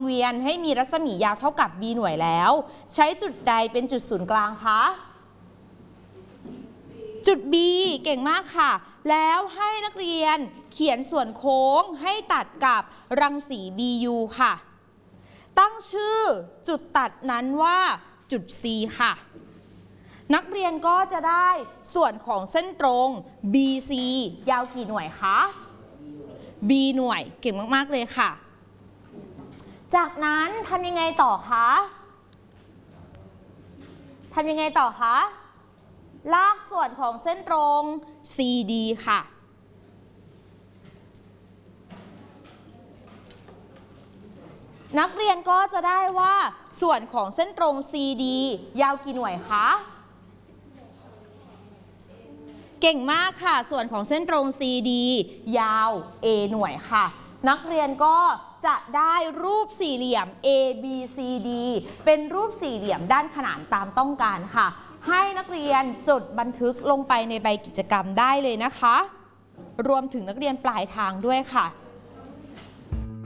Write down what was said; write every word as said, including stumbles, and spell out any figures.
เวียนให้มีรัศมียาวเท่ากับ b หน่วยแล้วใช้จุดใดเป็นจุดศูนย์กลางคะจุด B เก่งมากค่ะแล้วให้นักเรียนเขียนส่วนโค้งให้ตัดกับรังสี บี ยู ค่ะตั้งชื่อจุดตัดนั้นว่าจุด C ค่ะนักเรียนก็จะได้ส่วนของเส้นตรง บี ซี ยาวกี่หน่วยคะ B หน่วยเก่งมากๆเลยค่ะจากนั้นทำยังไงต่อคะทำยังไงต่อคะลากส่วนของเส้นตรง ซี ดี ค่ะนักเรียนก็จะได้ว่าส่วนของเส้นตรง ซี ดี ยาวกี่หน่วยคะเก่งมากค่ะส่วนของเส้นตรง ซี ดี ยาว A หน่วยค่ะนักเรียนก็จะได้รูปสี่เหลี่ยม A B C D เป็นรูปสี่เหลี่ยมด้านขนานตามต้องการค่ะให้นักเรียนจดบันทึกลงไปในใบกิจกรรมได้เลยนะคะรวมถึงนักเรียนปลายทางด้วยค่ะ